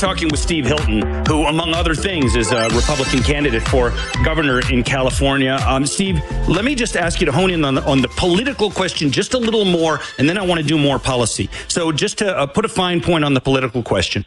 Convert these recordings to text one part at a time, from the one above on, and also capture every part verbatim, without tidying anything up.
talking with Steve Hilton, who, among other things, is a Republican candidate for governor in California. Um, Steve, let me just ask you to hone in on the, on the political question just a little more, and then I want to do more policy. So just to uh, put a fine point on the political question,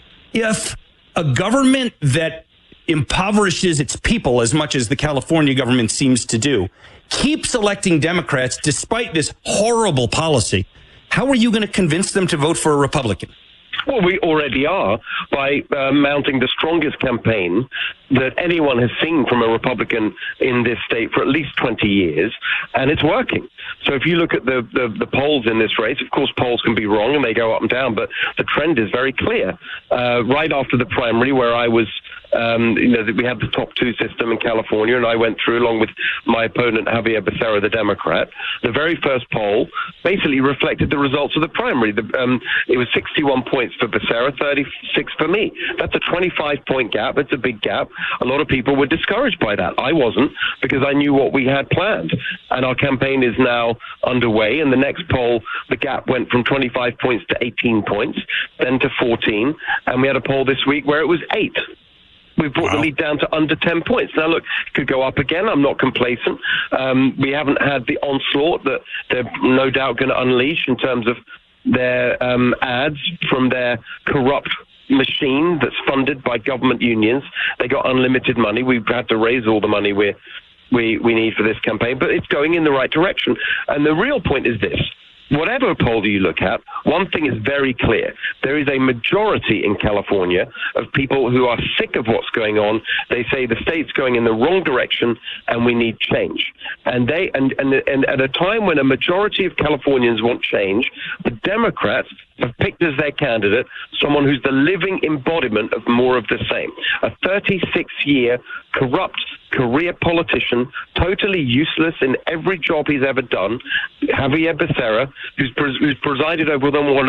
if a government that impoverishes its people as much as the California government seems to do keeps electing Democrats despite this horrible policy, how are you going to convince them to vote for a Republican? Well, we already are by uh, mounting the strongest campaign that anyone has seen from a Republican in this state for at least twenty years, and it's working. So if you look at the, the, the polls in this race, of course, polls can be wrong and they go up and down, but the trend is very clear. Uh, right after the primary, where I was Um, you know, we have the top two system in California, and I went through along with my opponent, Javier Becerra, the Democrat. The very first poll basically reflected the results of the primary. The, um, it was sixty-one points for Becerra, thirty-six for me. That's a twenty-five point gap. It's a big gap. A lot of people were discouraged by that. I wasn't, because I knew what we had planned. And our campaign is now underway. In the next poll, the gap went from twenty-five points to eighteen points, then to fourteen. And we had a poll this week where it was eight. We've brought wow. the lead down to under ten points. Now, look, it could go up again. I'm not complacent. Um, we haven't had the onslaught that they're no doubt going to unleash in terms of their um, ads from their corrupt machine that's funded by government unions. They got unlimited money. We've had to raise all the money we we we need for this campaign, but it's going in the right direction. And the real point is this. Whatever poll you look at, one thing is very clear. There is a majority in California of people who are sick of what's going on. They say the state's going in the wrong direction and we need change. And they and, and, and at a time when a majority of Californians want change, the Democrats have picked as their candidate someone who's the living embodiment of more of the same. A thirty-six year corrupt career politician, totally useless in every job he's ever done, Javier Becerra, who's, pres- who's presided over them one